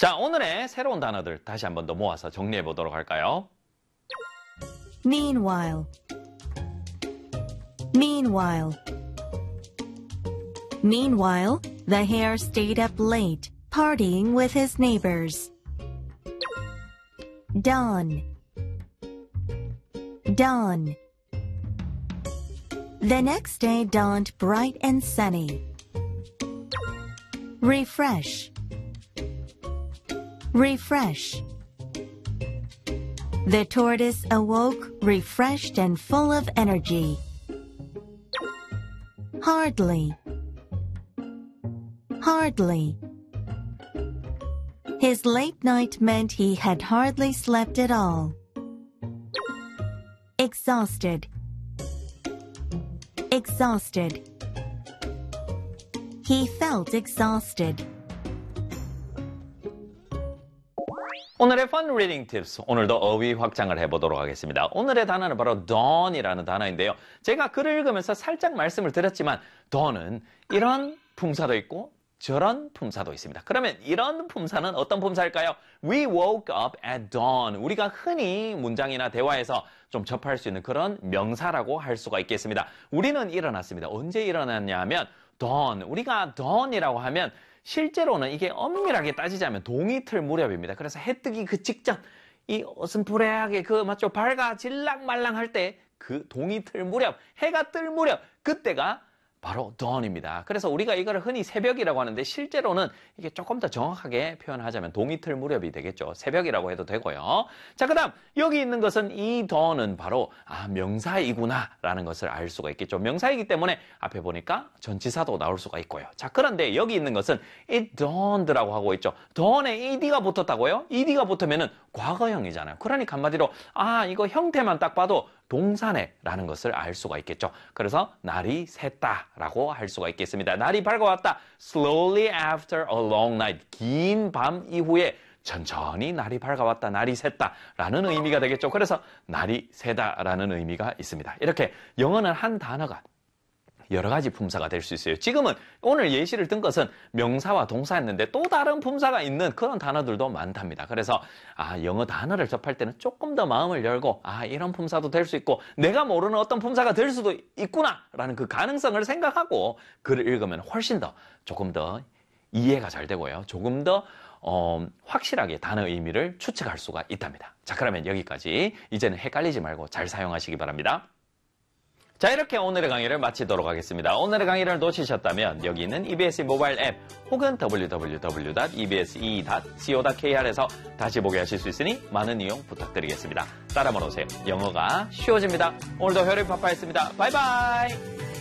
자, 오늘의 새로운 단어들 다시 한 번 더 모아서 정리해 보도록 할까요? Meanwhile. Meanwhile. Meanwhile, the hare stayed up late, partying with his neighbors. Dawn. Dawn. The next day dawned bright and sunny. Refresh. Refresh. The tortoise awoke refreshed and full of energy. Hardly. Hardly. His late night meant he had hardly slept at all. Exhausted. Exhausted. He felt exhausted. 오늘의 Fun Reading Tips, 오늘도 어휘 확장을 해보도록 하겠습니다. 오늘의 단어는 바로 dawn이라는 단어인데요. 제가 글을 읽으면서 살짝 말씀을 드렸지만 dawn은 이런 품사도 있고 저런 품사도 있습니다. 그러면 이런 품사는 어떤 품사일까요? We woke up at dawn. 우리가 흔히 문장이나 대화에서 좀 접할 수 있는 그런 명사라고 할 수가 있겠습니다. 우리는 일어났습니다. 언제 일어났냐 하면 dawn. 우리가 dawn이라고 하면 실제로는 이게 엄밀하게 따지자면 동이틀 무렵입니다. 그래서 해 뜨기 그 직전, 이 어슴푸레하게 그 맞죠? 밝아 질랑말랑할 때 그 동이틀 무렵, 해가 뜰 무렵, 그때가 바로 dawn입니다. 그래서 우리가 이걸 흔히 새벽이라고 하는데 실제로는 이게 조금 더 정확하게 표현하자면 동이틀 무렵이 되겠죠. 새벽이라고 해도 되고요. 자, 그 다음 여기 있는 것은 이 dawn은 바로 명사이구나 라는 것을 알 수가 있겠죠. 명사이기 때문에 앞에 보니까 전치사도 나올 수가 있고요. 자, 그런데 여기 있는 것은 it dawned라고 하고 있죠. dawn에 ed가 붙었다고요? ed가 붙으면은 과거형이잖아요. 그러니까 한마디로 이거 형태만 딱 봐도 동사네라는 것을 알 수가 있겠죠. 그래서 날이 샜다라고 할 수가 있겠습니다. 날이 밝아왔다. Slowly after a long night. 긴 밤 이후에 천천히 날이 밝아왔다. 날이 샜다라는 의미가 되겠죠. 그래서 날이 새다라는 의미가 있습니다. 이렇게 영어는 한 단어가 여러 가지 품사가 될 수 있어요. 지금은 오늘 예시를 든 것은 명사와 동사였는데 또 다른 품사가 있는 그런 단어들도 많답니다. 그래서 영어 단어를 접할 때는 조금 더 마음을 열고 이런 품사도 될 수 있고 내가 모르는 어떤 품사가 될 수도 있구나라는 그 가능성을 생각하고 글을 읽으면 훨씬 더 조금 더 이해가 잘 되고요. 조금 더 확실하게 단어 의미를 추측할 수가 있답니다. 자, 그러면 여기까지. 이제는 헷갈리지 말고 잘 사용하시기 바랍니다. 자, 이렇게 오늘의 강의를 마치도록 하겠습니다. 오늘의 강의를 놓치셨다면 여기 있는 EBS 모바일 앱 혹은 www.ebse.co.kr에서 다시 보게 하실 수 있으니 많은 이용 부탁드리겠습니다. 따라만 오세요. 영어가 쉬워집니다. 오늘도 혈입 파파였습니다. 바이바이.